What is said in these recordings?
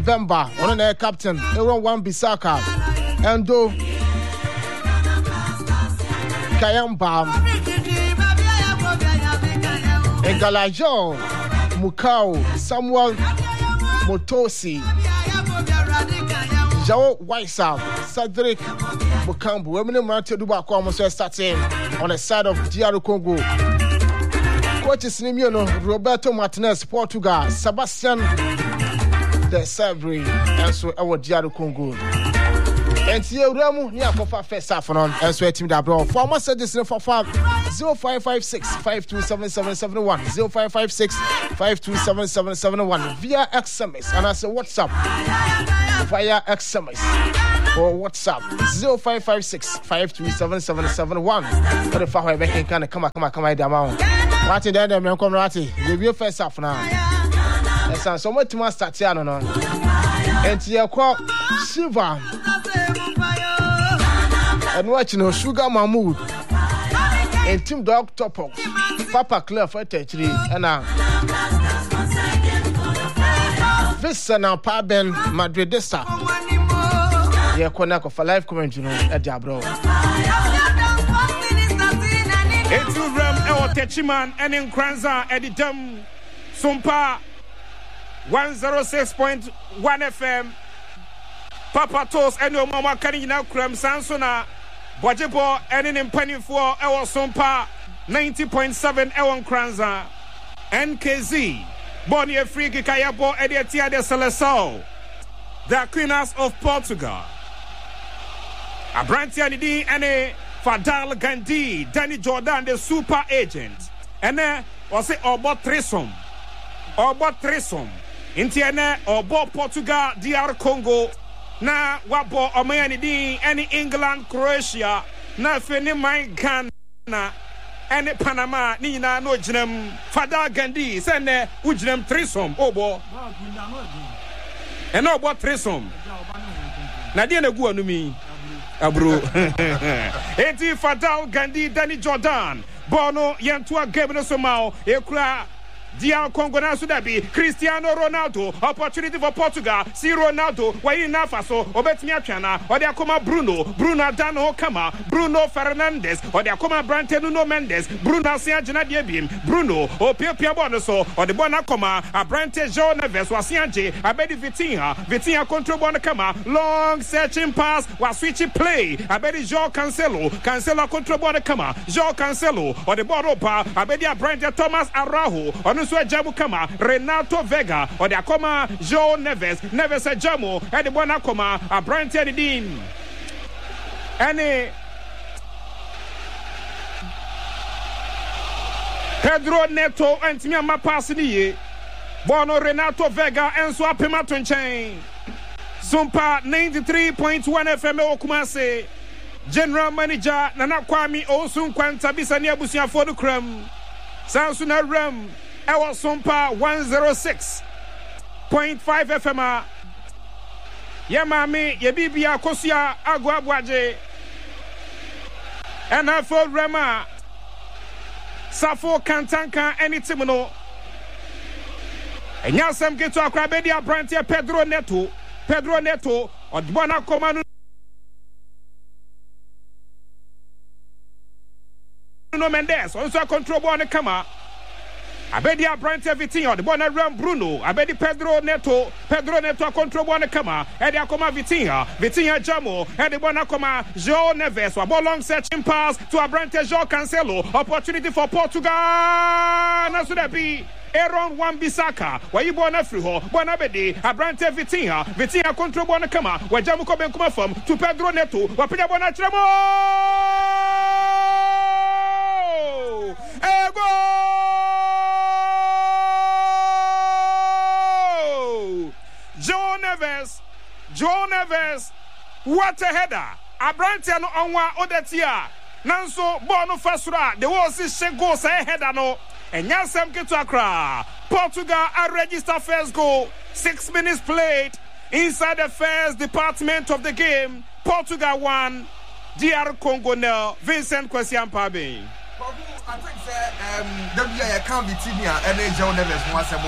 November. On the captain, Aaron Wan-Bissaka, Endo Kayamba, Engalajo, Mukau, Samuel Motosi, Jao Waisa, Cedric Mukambu. Women Martin Dubako almost starting on the side of DR Congo. Coaches Nimiano, Roberto Martinez, Portugal, Sebastian De Sabri, and so our DR Congo. And here Ramu, near for first half on, and so a team that brought former said for 0556 5277771 0556 5277771 via SMS and as a WhatsApp via SMS or WhatsApp 0556 5277771. But if I can kind of come down. Martin, then I'm come Rati. The first half now. And so much to start here, no. And here call Shiva. And watching Sugar Mahmood and Team Dog Topo, Papa Claire for 33, and this now Paben Madridista. Yeah, Konako for live commentary at Jabro. It's Ram El Techiman and in Kranza Editum Sumpa 106.1 FM. Papa Tos and your mama Kanina Kram Sansona. Bojebo and in Penny for our Sumpa 90.7 Ewan Kranza NKZ Bonnie Friki Kayabo Ediatia de Seleção, the Queenas of Portugal. Abrantia Nidi and Fadal Gandhi, Danny Jordan, the super agent. And then was it Obo Trisom. Intiane Obo Portugal, DR Congo. Na wabo Omayanidi, any England, Croatia, na Feni my Ghana, any Panama, Nina no Jinem, Fadal Gandhi, send Ujinem Trisom, Obo. And Obo Trisom. Nadiana Guanumi. Abro. Eti Fadal Gandhi, Danny Jordan, Bono, Yantua Gabriel Somao, Ekra. DR Congo na Sudabi, Cristiano Ronaldo, opportunity for Portugal, see Ronaldo, Wayne Faso, Obetmi Apiana, or the Akoma Bruno Adano Kama, Bruno Fernandes, or the Akoma Brante Nuno Mendes, Bruno Sianjana Diabim, Bruno, or Pia Bonoso, or the Bonacoma, a Brante Joe Neves, Wasianje, a Betty Vitinha control Bonacama, long searching pass, was switching play, a Betty Joe Cancelo control Bonacama, Joe Cancelo, or the Boropa, a Betty Brante Thomas Araujo, or Nuswa Jamu Kama, Renato Vega, or the Akoma Joe Neves a Jamu, and the Bonacoma, a Brante Dean. Any Pedro Neto and Tiama Passini, Bono Renato Vega and Swapematon Chain. Sumpa 93.1 FM Okumase. General Manager Nana Kwame Osun Kwanta Bisania Busia for the Cram. Sansuna Ram. Our Sumpa 106.5 FM. Yamami, Yabibia Kosia Aguabuaje. And I for Rama Safo Kantanka and it's Timono. And Yasam get to Akrabedia Brantia Pedro Neto, or Dwana Comanu Mendes, also control on the Kama. Abedia Brantia Vitinha, the Bona Ram Bruno, Abedi Pedro Neto control one Kama, Edia Coma Vitinha Jamo, and the Bona Coma, Joe Neves, a long searching pass to Abrante Joe Cancelo, opportunity for Portugal. Now should that be Aaron Wan-Bissaka, where you born a Friho, Bonabedi, Abrante Vitinha control one Kama, where Jamuko Benkuma from to Pedro Neto, Wapia Bonatramo. Ego! Joe Neves, what a header! Abrantiano Onwa Odetia, Nanso Bono Fasura, the was is Shengo say header no, and Yansam Kitakra. Portugal are registered first goal, 6 minutes played inside the first department of the game. Portugal 1, DR Congo 0. Vincent Kwesian Pabe. I think WIA can't be Tibia and Joe Neves once more.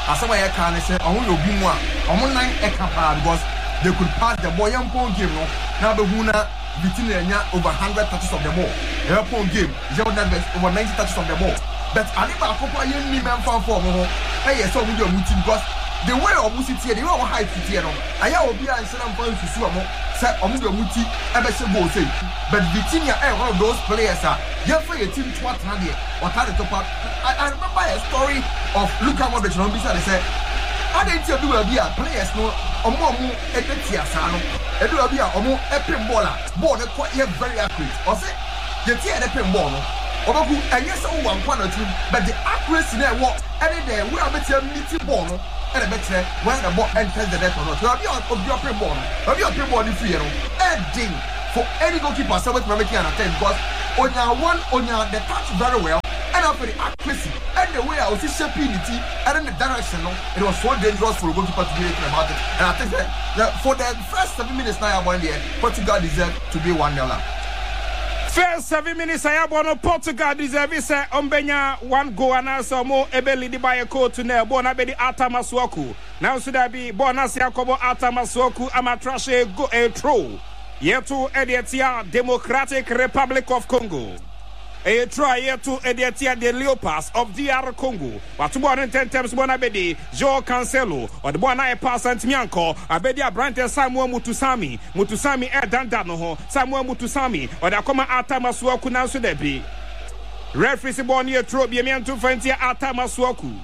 asama ye kan say omo yo bi mu a omo nan e ka pa because they could pass the ball yan pon game no na be hu na Vitinha nya over 100 touches of the ball yan pon game João Neves over 90 touches of the ball but Aniba Akopa yen ni men fan for mo hey so we do muti because the way omo sit here the way omo height sit here no aya obi an sena fan susu omo say omo do muti e be se goal say but Vitinha one of those players you for your team to atna there or try to top up. I remember a story of Luka Modric on beside say I didn't tell you be players no omo ebetia sa no e do be omo epin ball very accurate or say you tear the pin ball no obaku enye say one kwa na team but the accuracy na work any day we are better meeting ball no and the better when the ball enters the net or not. You be your pin ball no be your pin ball free no heading for any goalkeeper so with making an attempt because on the touch very well and after the accuracy and the way I was shaping it and in the direction no it was so dangerous for a goalkeeper to be thinking about it and I think that for the first 7 minutes now I there Portugal deserved to be 1-0 up. First 7 minutes I have on Portugal deserve say Ombenya 1 goal and also more ebeli di by a coach to now bona be the Atamasuoku now should I be bonus Yakobo Atamasuoku amatrashe go a throw yetu Edietia Democratic Republic of Congo. A try yetu Edietia de Leopards of DR Congo. Watu bwana 10 times bwana bedi Joao Cancelo or the bwana pass Antimianko abedi Abrante Samuel Mutusami danda no ho Samuel Mutusami or the koma Atamasuoku na so debi. Referee si bwana ye throw bi emiantu fanti Atamasuoku.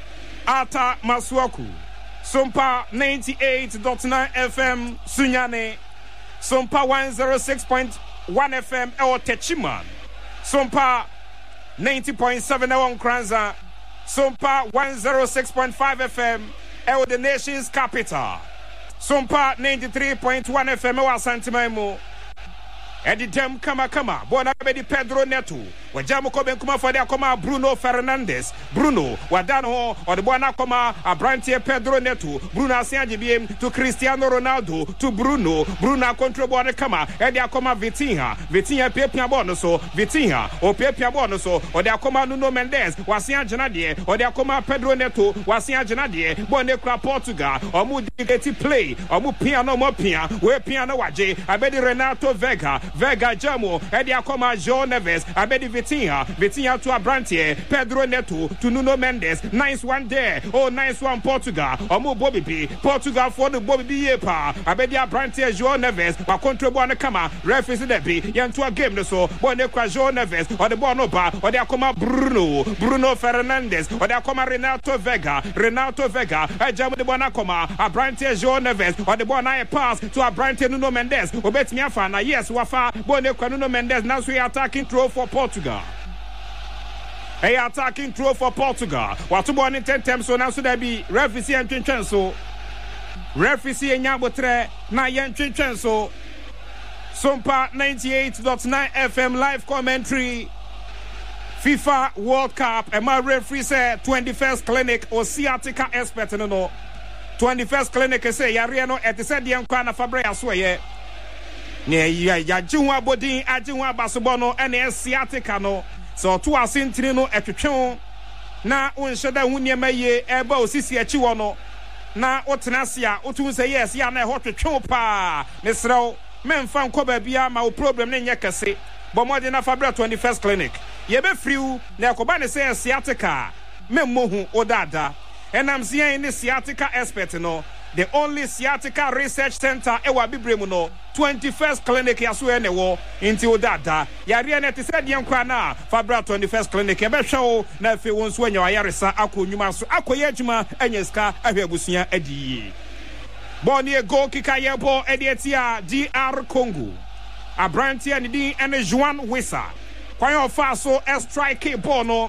Sumpa 98.9 FM Sunyane. Sumpa 106.1 FM Ewo Techiman. Sumpa 90.7 Ewo Nkranza. Sumpa 106.5 FM Ewo the nation's capital. Sumpa 93.1 FM Ewo Santimaimo. Edi dem kama bona bedi Pedro Neto wajamu ko ben kuma for dia koma Bruno Fernandes Bruno wadano ho or the bona koma Abrante Pedro Neto Bruno asiaje biem to Cristiano Ronaldo to Bruno control bona kama edi akoma Vitinha pepia bono so Vitinha o pepia bono so or dia koma Nuno Mendes wasiaje na de or dia koma Pedro Neto wasiaje na de bona kra Portugal o mu digeti play o mu piano mo pia we piano waje abedi Renato Vega Jamo, Edia Coma, João Neves, Abedi Vitinha to Abrante, Pedro Neto to Nuno Mendes. Nice one there. Oh, nice one Portugal. Omo Bobby B. Portugal for the Bobby B. Yepa. Abedi Abrante, João Neves, but control Buana Kama, referee the B. Yantua game so, Bonekwa João Neves, or the Bonoba, or the Acoma Bruno Fernandes, or the Acoma Renato Vega, Jamo de Bonacoma, Abrante, João Neves, or the Bona pass to Abrante Nuno Mendes, Obet Miafana, yes, Wafa. Bonekwa Nuno Mendes now we attacking throw for Portugal. Hey, attacking throw for Portugal. Watu born in 10 times so now so there be referee and so. Referee and Yabotre na yen so. Sumpa 98.9 FM live commentary. FIFA World Cup and my referee say 21st clinic or sciatica expert no. 21st clinic say yare no et said the kwa na fabre aswe ya jinwa bodin ajinwa basobono ene sciatica no so to asintiri no etwetwe na unsheda hunyema ye eba osisi achi wo no na otenasia otun say yes ya na ehotwetwe pa mesrew memfa nkoba bia ma o problem ne nyekase bomode na fabra 21st clinic ye be friu na ekoba ne say sciatica memmohu odada enam sie ni sciatica expert no the only sciatica research center ewa bibremu no 21st clinic yaso ene wo inti odada yare na te said yankwa na fabra 21st clinic e be hwe na afi won so anya yaresa akonnwuma so akoye adwuma anyeska ahwebusia adi boni go kika yebo edietia DR Congo Abrante and di ene Joan Wissa kwan ofa so a strike ball no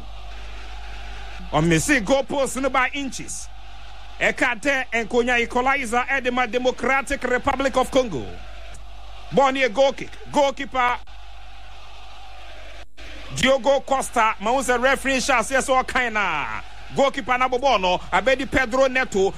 on me see go post no by inches Ekate Enkonya equalizer Edema Democratic Republic of Congo. Bonnie goal kick. Goalkeeper Diogo Costa. Mausa referee shall say so kinda. goalkeeper na bobono abedi Pedro Neto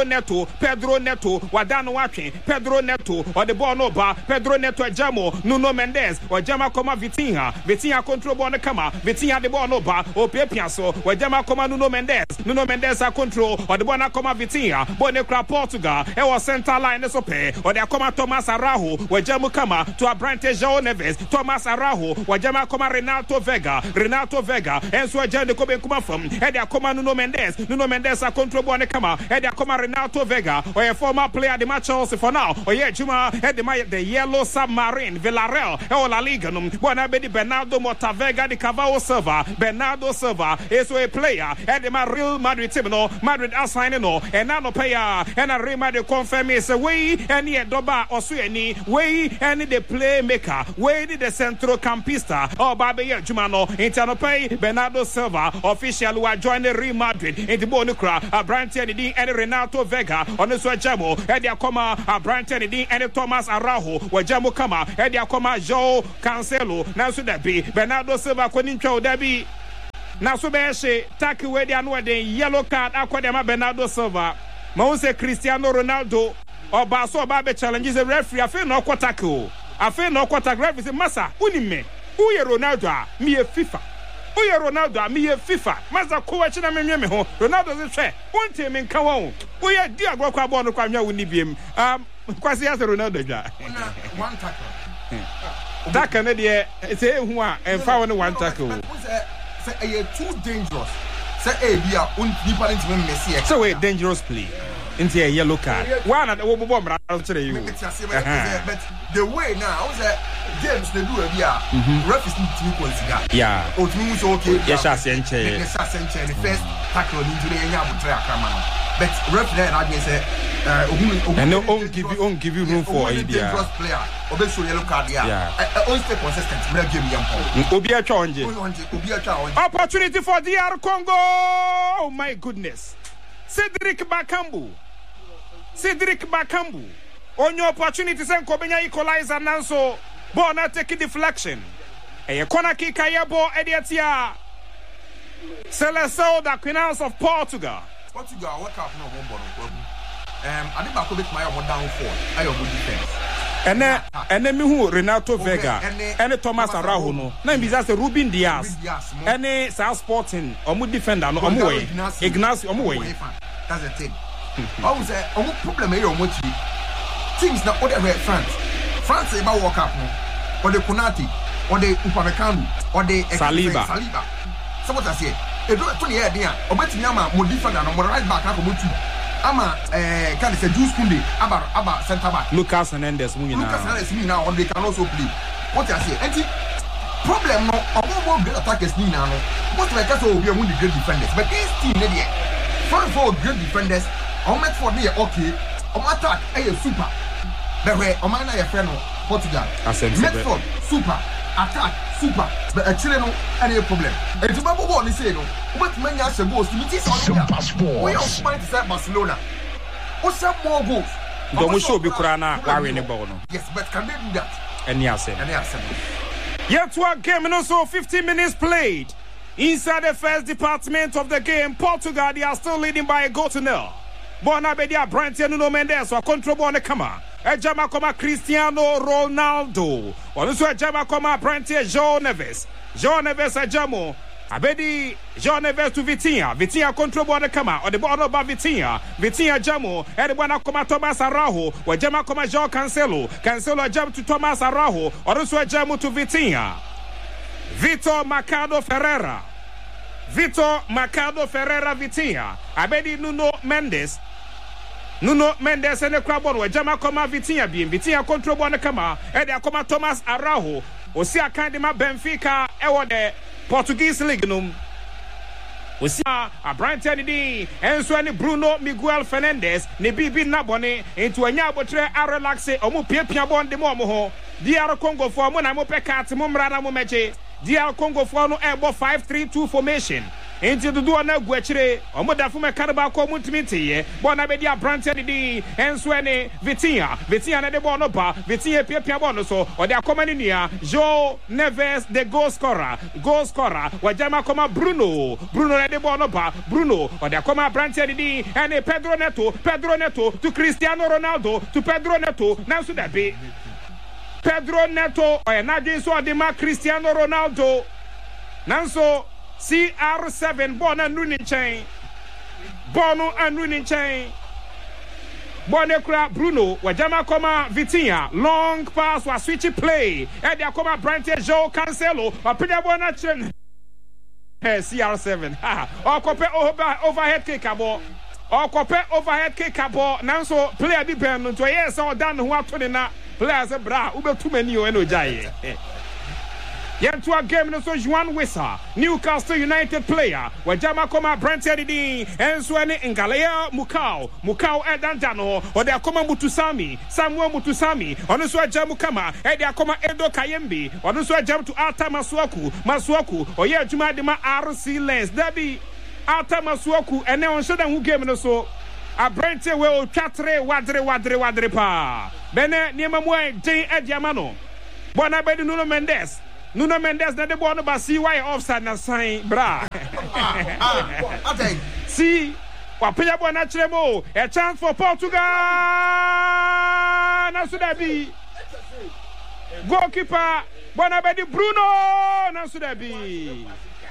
wadano watwe Pedro Neto or the ball no ba Pedro Neto Jamo Nuno Mendes or Jama Koma Vitinha control ball no kama Vitinha the ball no ba o Pepiaso or Jama Koma Nuno Mendes a control or the ball na Koma Vitinha Bone Kra Portugal e was center line so pe or the Koma Thomas Araujo or Jamo Kama to Abrante João Neves Thomas Araujo or Jama Koma Renato Vega and so Jan the Kobe Kuma from and the Koma Nuno Mendes a control ball no kama and the Koma Renato Vega or a former player the match also for now or yeah Juma had the yellow submarine Villarreal or La Liga bona be Bernardo Montavega the Cavao Silva Bernardo Silva is a player and the Real Madrid team no Madrid assigning no and now no player and a Real Madrid confirm is way and the Doba or Sueni way and the playmaker way the central campista or Babe Juma no internal pay Bernardo Silva official who are joining Real Madrid in the Bonukra Brandt and Renato Vega on the Jamo and the Akoma Brandt and Thomas Araujo where Jamo Kama and the Akoma João Cancelo now so that be Bernardo Silva Konincho Debi now so be take away the annual yellow card Aquadema Bernardo Silva Mose Cristiano Ronaldo or Baso Babe challenges a referee I feel no quartaco referee say Massa unime uye Ronaldo me a FIFA Uye Ronaldo me a FIFA Massa coach na me ho Ronaldo say say unte me nka won uye di agwa kwa ball no kwa nwa woni biem kwasi ya Ronaldo ja one tackle that can dey say hu a emfa won one tackle say too dangerous say bia nipa ntime Messi so a dangerous play into a yellow card one at wo bra tell you but the way now was James they do bia referee need to consider yeah o timi so okay yes asenche the first tackle injury enya botre akrama but referee na dey say and no give you room for idea dangerous player obe show yellow card yeah on stay consistent we game yam obi a chonje opportunity for DR Congo oh my goodness Cedric Bakambu on your opportunity sen Kobenya equalizer nanso ball na take deflection a corner kick ayabo ediatia Seleção da Quinals of Portugal what up no one ball I think Bakovic my downfall ayo good defense and then me who Renato Vega and Thomas Araujo no na biza se Ruben Dias and South Sporting omu defender no omu way Ignacio omu way that's the thing I was omu problem here omu teams na other France e ba work up no or the Konate or the Upamecano or the Saliba so what I say e do to near dia obetimi ama mo defender no mo right back akomo two ama can say Jules Koundé aba center back Lucas Hernandez mu now on they can also play what I say anti problem no omo great attackers ni na no most like us obi am the great defenders but this team na there for great defenders on met for there okay on attack super but where on na your friend Portugal Medford super attack super but actually no any problem and to babo ball ni say no what many as goals you see on we are trying to set Barcelona o some more goals do show bi kura na wa we ne ball no yes but can they do that any asem yet one game and also 15 minutes played inside the first department of the game. Portugal they are still leading by a goal to nil. Bonabedia Brandt Nuno Mendes or control ball the kama Ejama koma Cristiano Ronaldo also Ejama koma Brandt João Neves Ejamo Abedi João Neves to Vitinha control ball the kama or the ball over Vitinha Jamo and the one koma Thomas Araujo or Ejama koma João Cancelo jump to Thomas Araujo or also Ejamo to Vitinha Vitor Mercado Ferreira Vitinha Abedi Nuno Mendes and the crab on where Jama Koma Vitinha control ball the kama and the Koma Thomas Araujo Osia Kandima Benfica the Portuguese League num Osia Brandt and so any Bruno Miguel Fernandes ne bibi nabone into a nyabotre a relaxe omu pia bon de momo DR Congo for mo na mo pekat mo mra na mo meche DR Congo for no ebo 5-3-2 formation Enti dudu na guachire omoda fu me kanaba ko mutimitiye bona be dia branche di enso ene Vitinha na de ball no pa Vitinha pia ball no so o de akoma ni nia João Neves the goal scorer wajama koma Bruno na de ball no pa Bruno o de akoma branche di ene Pedro Neto to Cristiano Ronaldo to Pedro Neto na so da be Pedro Neto o na de so de ma Cristiano Ronaldo nanso CR7 Bono and running chain. Bonekra Bruno, Wajama Koma Vitinha, long pass was switchy play. Edia Koma Brante João Cancelo, a pretty bona chain. CR7. Or compare overhead kick abo. Nanso player di ben to yes or done who are na players bra ube too many no jai. Yet to a game no so Juan Wissa, Newcastle United player, Wajama Koma Brante Di, and Swene Ngalea Mukau Edanjano, or the Akoma Mutusami, Samuel Mutusami, on the Jamukama, and the Akoma Edo Kayembi, on the Jam to Ata Masuaku, or Yajuma Dema RC Lens, Debbie Ata Masuaku, and now on Shodan who game no so. A Brante will chatre wadre pa. Bene Niamamwe J. Ediamano. Bonabedi Nuno Mendes na de bono ba see why offside na sign bra. See wa penya bona chiremo a chance for Portugal na sudabi. Goalkeeper Bonabedi Bruno na sudabi.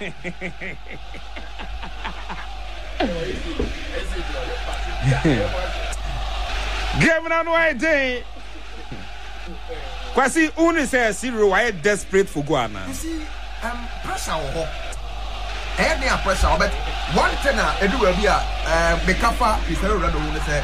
Game na no day. Kwasi uni say Ciro why desperate for Guana. You see, pressure ho. Any pressure, but one thing edu will be Bekafa Cristiano Ronaldo who say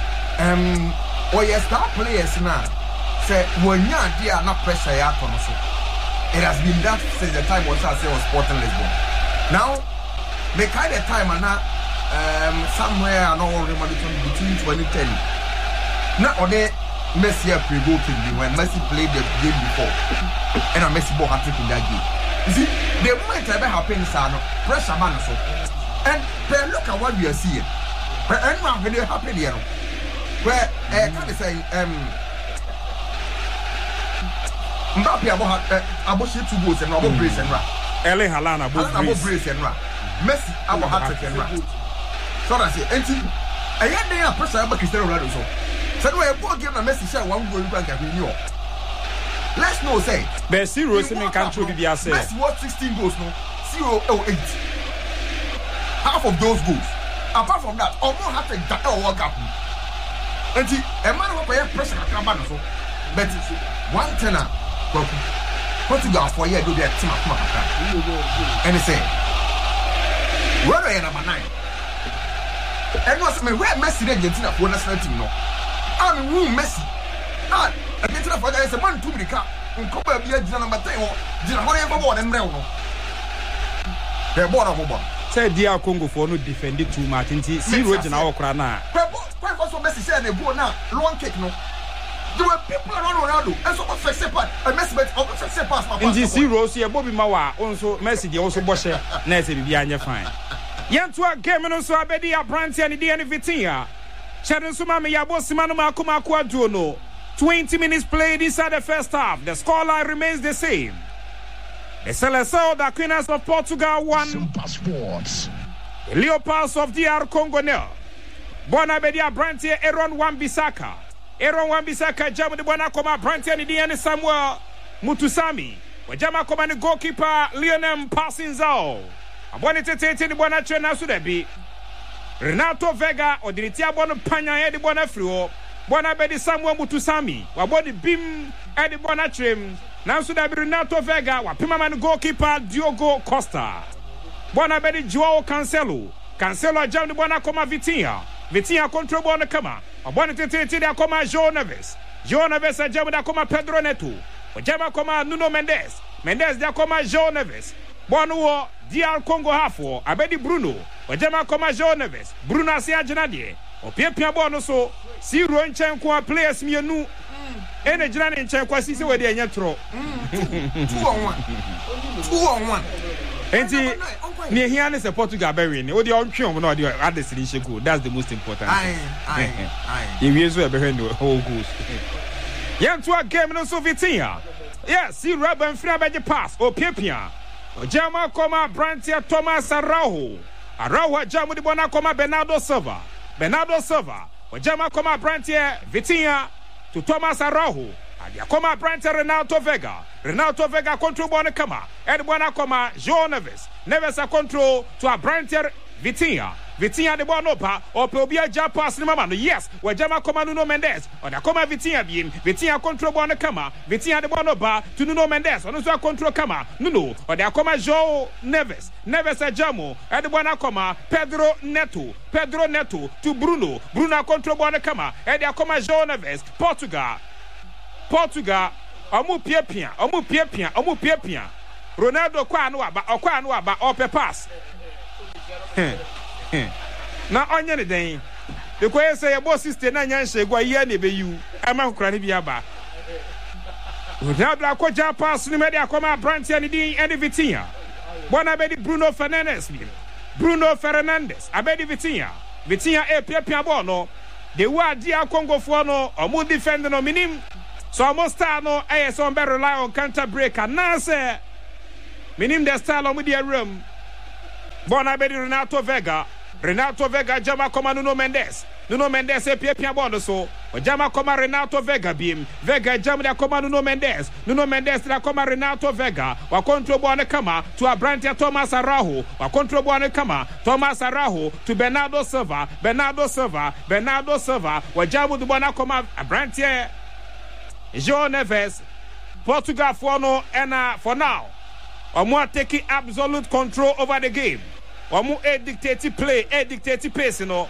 star players na say when you are not pressure ya kono so. It has been that since the time was Sporting Lisbon. Now, the kind of time na somewhere I know between 2010. Now Messi pre-goal when Messi played the game before, and Messi ball hat-trick in that game. You see, the moment ever happens, pressure man so, and then look at what we are seeing. But anyone when it happen here, where can I say Mbappe about 2 goals and about brace and Erling Haaland about brace and Messi about hat-trick and so that's it. And see, I had the pressure about Cristiano Ronaldo so. So we have game na Messi share one goal back at New York. Let's know say. But Ciro in country be say. Messi what 16 goals no. 0-8. Half of those goals. Apart from that, almost have to that World Cup. And see, a man who play pressure can ban so. But one tenor Portugal for year do their team come. And they say, where are number 9? And what's me where Messi Argentina for national team no. I'm room Messi. Argentina for there is a man to the car. Uncover be a number 10 or Jina Horrible and Reno. They're born of one. Say DR Congo for no defend it too much. And see Roger now crana. Quite also Messi said they go now. Long kick no. There were people around Ronaldo and so much separate. A Messi bet of the pass. And this Rose here, Bobby Mawa, also Messi, also Bosch, Nancy Vivian, fine. Yantua game and also Abedi Branti and the Vitinha. Sharon Sumami Yabosimano Makuma Quadrono. 20 minutes played inside the first half. The scoreline remains the same. The Seleção da Quinas of Portugal 1. The Leopards of DR Congo 0. Bonabedia Branti Aaron Wan-Bissaka. Jam the Bonakoma Branti and the Samuel Mutusami. Wajama Koma the goalkeeper Lionel Passinzao. Abonite the Bonache Nasudebi. Renato Vega or the Tiabon Panya the Bonafrio. Bonabedi Samuel Mutusami. Wabodi Bim Eddie Bonatrim. Now so that Renato Vega, Wapimaman goalkeeper Diogo Costa. Bonabedi João Cancelo. Cancelo jam the Bonacoma Vitinha. Vitinha control Bonacama. Abonite the Acoma João Neves. João Neves a jam the Acoma Pedro Neto. Ojama Coma Nuno Mendes. Mendes the Acoma João Neves. Bonuo DR Congo Hafo. Abedi Bruno. Ojama Coma João Neves. Bruno Asia Janadie. Opiapia Bono so. Si Ronchen kwa players mienu. Ene jina ni nchen kwa sisi wedi enye tro. 2-on-1. 2-on-1. Enti Near here is a Portugal berry. What the on trim no the other solution good. That's the most important. Aye. If you so behind the whole goose. Yan to a game no Sovitia. Yes, see Rubber and Frabaji pass or Pipia. O Jama Coma Brantia Thomas Araujo. Araujo Jamu de Bonacoma Bernardo Silva. O Jama Coma Brantia Vitinha to Thomas Araujo. Adiakoma Brantia Renato Vega control Bonacama. Edwana Coma João Neves a control to a Brantia Vitinha de Bonopa or Pobia Japas Nimamano. Yes, where Jama Coma Nuno Mendes or the Coma Vitinha control Bonacama, Vitinha de Bonopa to Nuno Mendes, or also control Kama, Nuno, or the Coma João Neves a Jamo, Edwana Coma, Pedro Neto to Bruno control Bonacama, and the Coma João Neves, Portugal, Omu Piepia, Ronaldo Kwanuaba, or pass. Na onye ne den the koye say your boss sister na nyanhye gwa ye ne be you ama kura ne bia ba Ronaldo akwaja pass ni me de akoma branch ani din ene Vitinha bona be di Bruno Fernandes abedi Vitinha pia ball no the wa dia Congo for no omu defend no minim so almost start no so be rely on counter break and na say minim the style omu dia room bona be di Renato Vega Jama Coma Nuno Mendes pia bondo so Jama Coma Renato Vega beam Vega Jama da Coma Nuno Mendes da Coma Renato Vega wa control bone kama to a Brantia Thomas Araujo wa control bone kama Thomas Araujo to Bernardo Silva wa Jama du bona Coma Brantia João Neves Portugal for now omo taking absolute control over the game. Omu dictate play, dictate pace, no.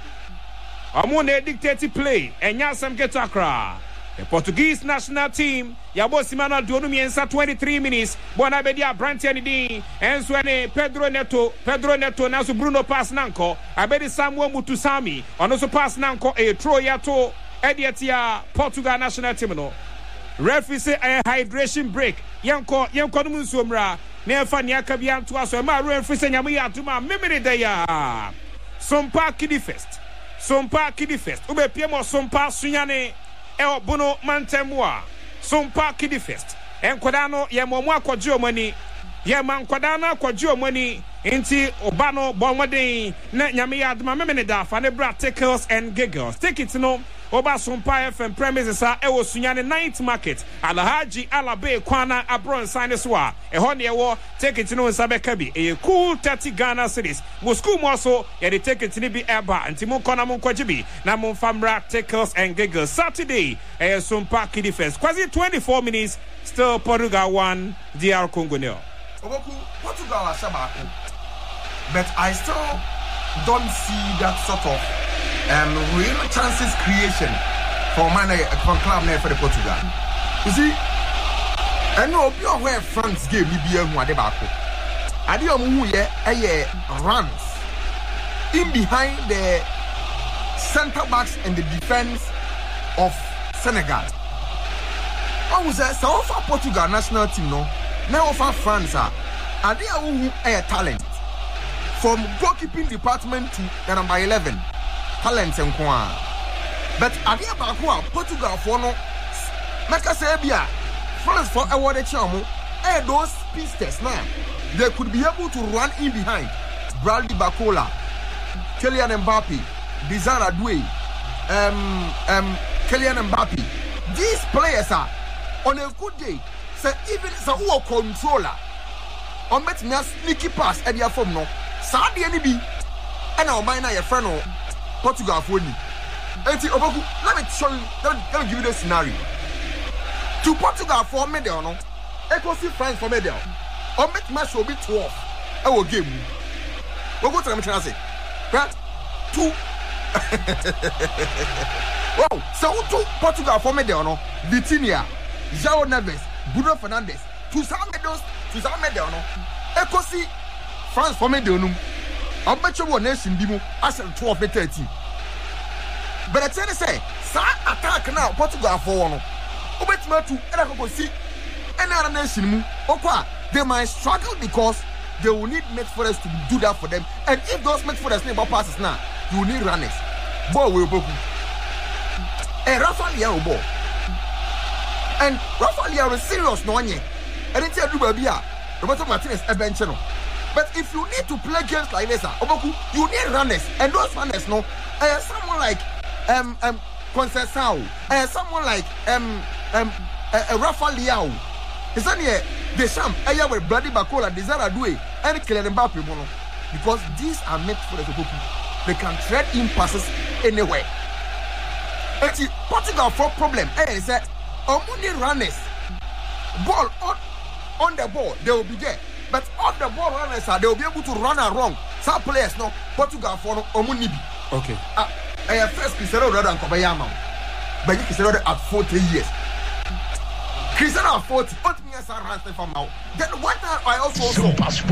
Omu dictate play, and Yasam Getakra. The Portuguese national team, Yabo Simano Duonumiensa 23 minutes, Bonabedia Brantiani, and Swene Pedro Neto, Nasu Bruno pass Nanko, Abedi Samuel Mutusami, and also pass Nanko, a Troyato, Ediatia, Portugal national team, no. Referee say a hydration break. Yanko Numusumra. Nefa Niaka Biantu aso ma referee say nyamu ya tuma memere da ya. Sompa Kidi Fest. Ube piemo Sompa Sunyane e bono mantemwa. Sompa Kidi Fest. Enkodano ye momu akwaji omani. Ye man kwadana akwaji omani. Inti obano bonwade na nyamu ya tuma memere da fa ne bra tickles and giggles. Take it no. Oba Sompa FM premises ewo Sunyane 9th market Alhaji Alabe Kwana Abron Sineswa ehone ewo take it no nsabeka bi e cool 30 Ghana cedis Moscow mo so ye de take it ni bi eba ntimo kona mo kwaji bi na mo famra tickles and giggles Saturday Sompa Kidi Fest quasi 24 minutes still Portugal 1 DR Congo nil Oboku Portugal asabako but I still don't see that sort of real chances creation for club for the Portugal. You see, I know where France game be a Wadebako. I did runs in behind the center backs and the defense of Senegal. I was so far Portugal national team no. Now for France are they a talent from goalkeeping department to number 11. Talents and Kwan. But Adia Bakua, Portugal for no Maka Serbia, France for a water charm, those pieces now. They could be able to run in behind Bradley Bacola, Kylian Mbappe, Bizarre Dway, Kylian Mbappe. These players are on a good day, so even a controller on met me a sneaky pass at your form no. Saudi NB and our minor your friend Portugal for me. Let me show you. Let me give you the scenario. To Portugal for medal, no. Echo see France for medal. Or make match will be 12. I will give you. We'll go to the match. Right? Two. Wow. So to Portugal for medal, no. Vitinha, João Neves, Bruno Fernandes. To some medal, no. Echo see France for medal, no. I bet you one nation bimu as 12 to 13. But I tell you say, attack now Portugal for one. Obet me to and I go see any other nation mu. Okwa they might struggle because they will need midfielders to do that for them. And if those midfielders need ball passes now, you will need runners. Ball will go. And Rafa Leao ball. And Rafa Leao is serious, no one. And it's a baby. Roberto Martinez a bench. But if you need to play games like this, you need runners. And those runners, no, someone like Conceição, someone like Rafa Leao. It's only Deschamps, with Bloody Bacola, Desire Doué, and Kylian Mbappé, because these are meant for the people. They can thread in passes anywhere. Actually, Portugal for problem. Is that only runners, ball on the ball, they will be there. But off the ball runners, they will be able to run around. Some players, no, Portugal for Omunibi. Okay. First Cristiano Ronaldo and Kobayama, but Cristiano at 40 years. Cristiano at 40. What me as a ransom from now? Then what I also saw.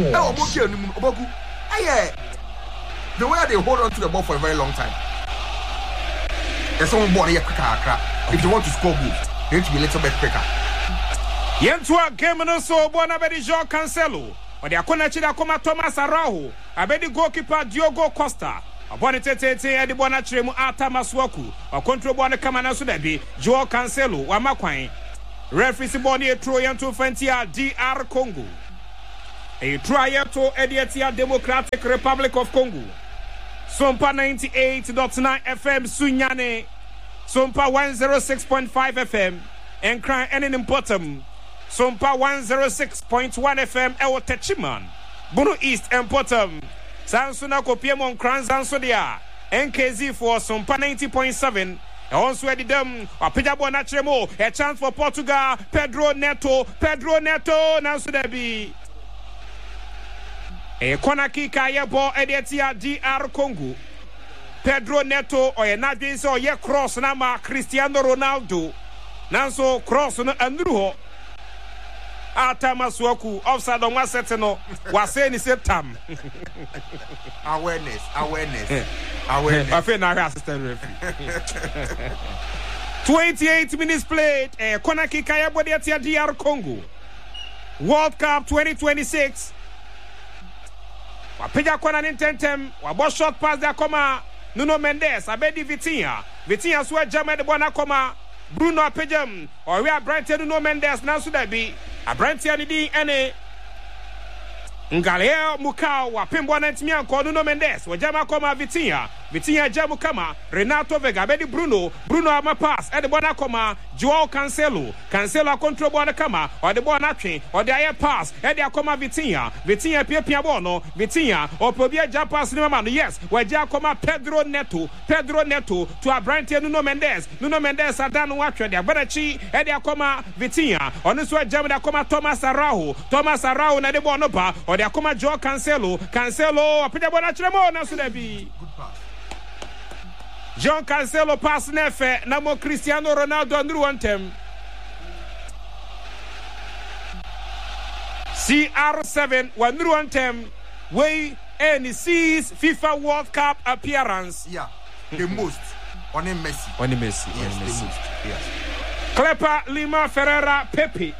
The way they hold on to the ball for a very long time. There's someone born here quicker. If you want to score goals, they need to be a little bit quicker. Yentua game no so bona bedi João Cancelo. Odi akona chida koma Thomas Araujo. Abedi goalkeeper Diogo Costa. Abone tete edi bona chiremu Ata Masuaku. Control bona kama na so dabi João Cancelo wa makwan. Referee si boni etro yentu fentia DR Congo. A triato Edietia Democratic Republic of Congo. Sompa 98.9 FM Sunyane. Sompa 106.5 FM. And cry any important. Sompa 106.1 FM Ewo Techiman. Bunu East and Potom. Sansuna Kopiemon Kran Sansodia. NKZ for Sompa 90.7. Also at the dam, or Pijabo Nachremo, a chance for Portugal, Pedro Neto, now should there be a Konaki Kayabo, Edietia DR Congo, Pedro Neto, or a Nadis or ye cross Nama Cristiano Ronaldo, now so cross on Andrew Ata Masuaku, offside on Waseteno, was saying is tam. Awareness. I feel now assistant referee. 28 minutes played. Konaki Kayabodiatia DR Congo. World Cup 2026. Wapeja Kona Nintentem. Wabo shot pass there koma Nuno Mendes. Abedi Vitinha swear German de Bona koma Bruno Apejam. Or we are Brighton Nuno Mendes. Now should that be a Brighton D N Ngaleo Mukau wa Pimbo Nantimian ko Nuno Mendes wajama koma Vitinha jamu kama Renato Vega bedi Bruno ama pass e de bona koma João Cancelo a control bona kama o de bona twen o de aye pass e de akoma Vitinha pia bono Vitinha o probia ja pass ni mama no yes waja koma Pedro Neto to Abrante Nuno Mendes adanu watwe de abanachi e de akoma Vitinha onu so jamu de akoma Thomas Araujo na de bona ba o de akoma João Cancelo apija bona chiremo na so da bi good pass João Cancelo pass nefe namo Cristiano Ronaldo andru antem CR7 wandru antem we any sees FIFA World Cup appearance the most on Messi yes, the most yes Klepa Lima Ferreira Pepe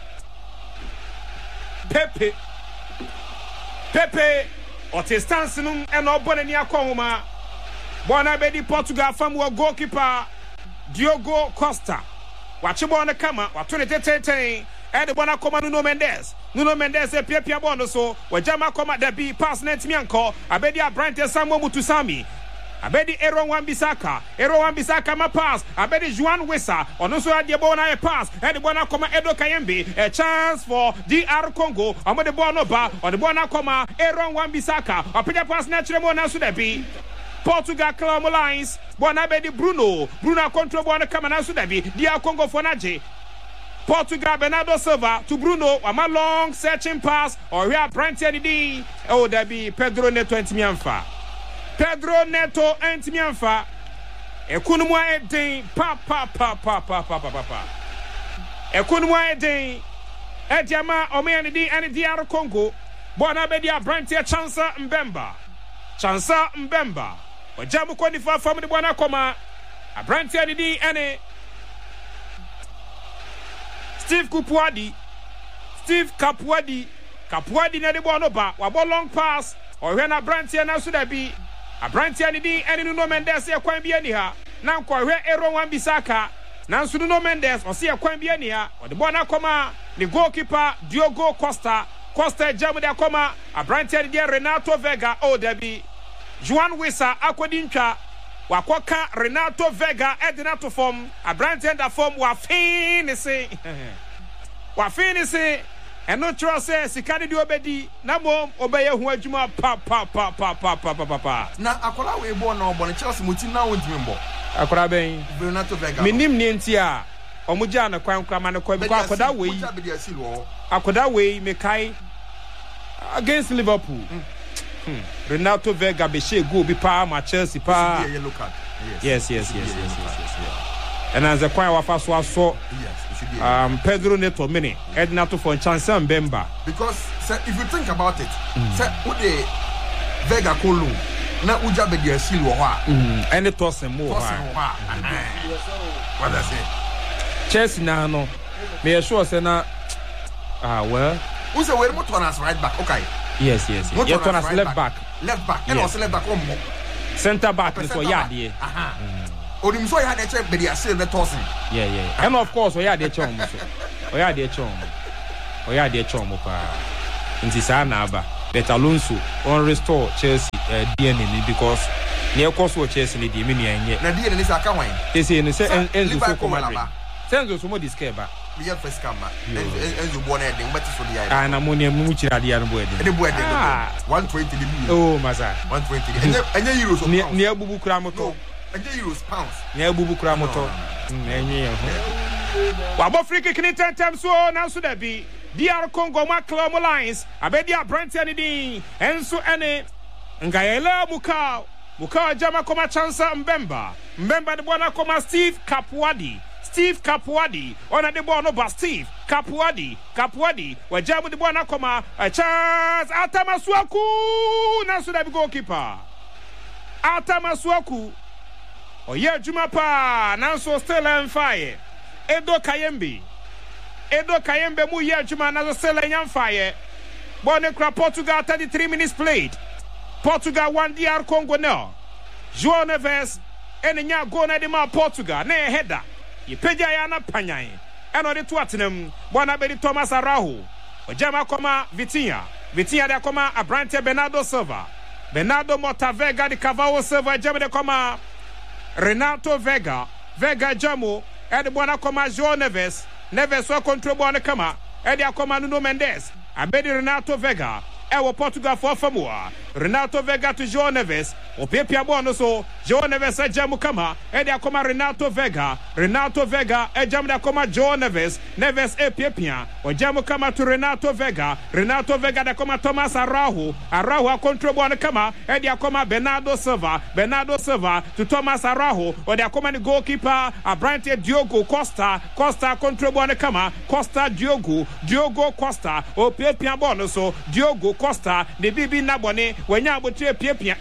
otestance num e no bonani akoma bona bedi Portugal famu goalkeeper Diogo Costa wachi bona kama watone teteten e de bona koma Nuno Mendes e pia bono so wajama koma da bi pass net mianko abedi Abrante Samuel Mutusami abedi Aaron Wan-Bissaka ma pass abedi Juan Wissa ono so ade bona e pass e de bona koma Edo Kayembe a chance for DR Congo amo de bona ba o de bona koma Aaron Wan-Bissaka apija pass naturally mo na so da bi Portugal Clam Lines bona bedi Bruno control bona kama na so da bi DR Congo for naje Portugal Bernardo Silva to Bruno ama long searching pass or we are Brandon D oh da bi Pedro Neto antimianfa Ekunumwa edin pa Ekunumwa edin Ediama omeyani di ani DR Congo bona bedi Abrante Chansa Mbemba ojamu kwani fa family bona koma Abrante ani di ani Steve Kapuadi Capuadi na de ball no ba wabo long pass or when a Brantia na so da bi a Brantia ni di eni Nuno Mendes e kwan bi ani ha na nko hwe Aaron Wan-Bissaka na nso Nuno Mendes o se e kwan bi ani ha o de ball na koma the goalkeeper Diogo Costa jam de koma a Brantia di Renato Vega o da bi Juan Wissa akwadi ntwa wakoka Renato Vega edina to form a Brantia da form wa finisi eno tro se sikade di obedi na mom obeye hu adwuma pa na akola we bo na obo ne Chelsea muti na wontimi mbo akola ben Renato Vega minim ne ntia omugya na kwan kwa man kwa bi akoda we akoda we mekai against Liverpool Renato Vega be she go bi pa ma Chelsea pa yes and as a kwan wa fa so aso Pedro Neto mini Edna to for chance Mbemba because if you think about it ude Vega Kolu na uja be dia sil wo ha and it was more what I say Chelsea na no me sure say na well who say we motor as right back okay yes you turn as left back and also left back on center back is for yard Odim so ya dey check be dey say the tossing. Yeah. And of course, we ya dey chom so. We ya dey chom pa. Nti sa na aba. But Alonso on restore Chelsea DNA because near course for Chelsea ni di mini enye. Na DNA ni sa ka wan. Say ni say Enzo so come Madrid. Enzo so mo discare ba. We ya first come. Enzo born head but so the eye. Na mo ne mu chira dia no boy. The boy 120 the million. Oh masa. 120. Enye euros so. Ni abubu kura moto. Euros pounds. Nya bubu kura moto. Enye ho. Wa bo free kick ni 10 times so na so da bi. DR Congo ma Club Lions. Abedi Brantia ni din. Enso ene ngayela Mukau jama koma chansa Mbemba de bwana koma Steve Capuadi ona de bwana ba Steve Capuadi wajamu de bwana koma Charles Atamasuaku na so da bi goalkeeper Atamasuaku oye juma pa na so still on fire Edo Kayembe mu ye juma na so still on fire bwana kra Portugal 33 minutes played Portugal 1 DR Congo now João Neves enya go na de ma Portugal na header ye peja ya na panyan eno de to atenam bwana be Thomas Araújo ojama koma Vitinha de koma Abrante Bernardo Silva Bernardo Motavega de Cavalo Silva jama de koma Renato Vega jamo e de bwana koma João Neves wa control bwana kama e de koma Nuno Mendes abedi Renato Vega ewo Portugal for Famoa Renato Vega to João Neves o pepia bono so João Neves ajamu kama e de akoma Renato Vega ajamu de akoma João Neves e pepia o jamu kama to Renato Vega de akoma Thomas Araújo a control bono kama e de akoma Bernardo Silva to Thomas Araújo o de akoma ni goalkeeper Abrante Diogo Costa control bono kama Costa Diogo Costa o pepia bono so Diogo Costa de bibi nabone wanya abotre piapia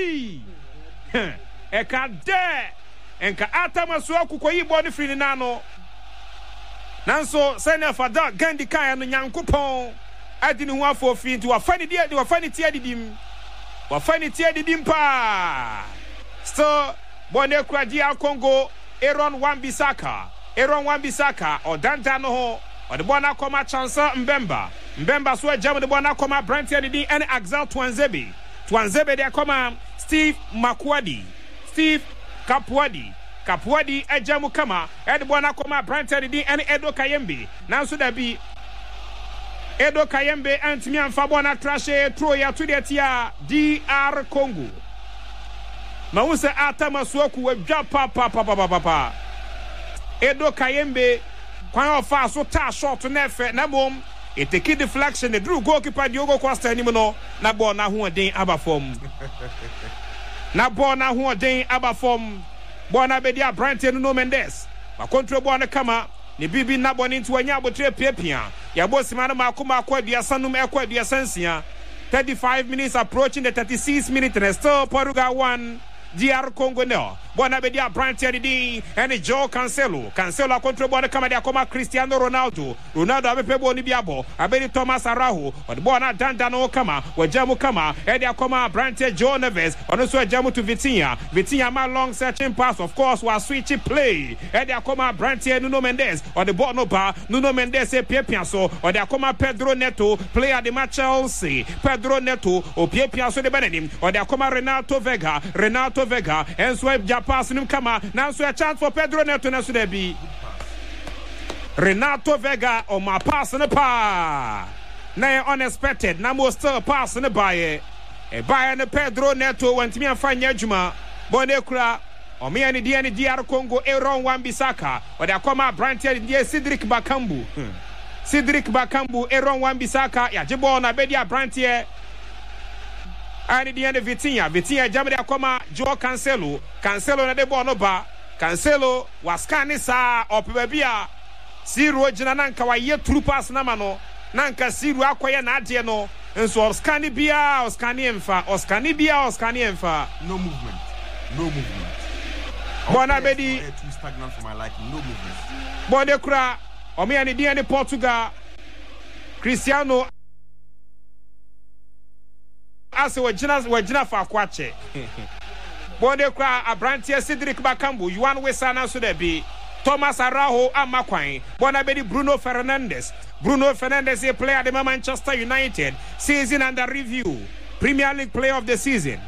eka de enka Atamasuaku koyi boni firi nano nanso sene fada gandi kaya no nyankopon adi ni hu afo fi nti wafani tiadidim pa still bone kura DR Congo Aaron Wan-Bissaka odanta no ho ode bona koma chansa Mbemba so jam de bona koma Brantia ni din and Axel Twanzebe de koma Steve Capuadi ajamu kama ede bona koma Brantia ni din and Edo Kayembe nanso da bi Edo Kayembe antimi amfa bona trashe tro ya to de tia DR Congo ma wo se Atamasuaku wadwa pa Edo Kayembe kwan ofa so ta short na efe na bom eteki deflection drew goalkeeper Diogo Costa anim no na ball na ho den aba fom ball na be dia Brantia Nuno Mendes wa control ball na kama ne bibi na ball into anya abotre piapia ya bosima na makoma akwadua sanum ekwadua sansia 35 minutes approaching the 36 minutes and still Portugal 1 DR Congo no Bona bedia Brantia di and Joe Cancelo control ball kama dia koma Cristiano Ronaldo abepe bo ni biabo abedi Thomas Araho on the ball na dandano kama wajamu kama edia koma Brantia Joe Neves ono so jamu to Vitinha ma long searching pass of course was switch play edia koma Brantia Nuno Mendes on the ball no bar Nuno Mendes e Piapiaso on the koma Pedro Neto player the match Chelsea Pedro Neto o Piapiaso de Benedim on the koma Renato Vega and swipe pass nim kama now so a chance for Pedro Neto na so there be Renato Vega on my pass in the pa na unexpected na mo still pass in the buy and Pedro Neto went me and find Yajuma Bonekura o me and the DR Congo Aaron Wan-Bissaka or the koma Brantia the Cedric Bakambu Aaron Wan-Bissaka ya jibo na bedia Brantia and the end of Vitinha jamde akoma Joe Cancelo na de ball no ba Cancelo was kanisa opebia Siru jina nanka wa ye true pass na mano nanka Siru akoye na ade no enso oskani bia no movement bona bedi too stagnant for my liking. No movement bode kura o me and the end Portugal Cristiano Ase wajina fa kwache Bonde kwa Abrantia Cedric Bakambu Yuan Wesana so there be Thomas Araho Amakwan Bona bedi Bruno Fernandes a player at the Manchester United season under review Premier League player of the season